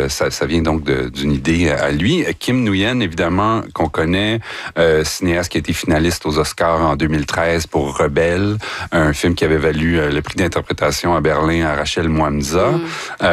ça vient donc d'une idée à lui. Kim Nguyen, évidemment, qu'on connaît, cinéaste qui a été finaliste aux Oscars en 2013 pour Rebelle, un film qui avait valu le prix d'interprétation à Berlin à Rachel Mouamza.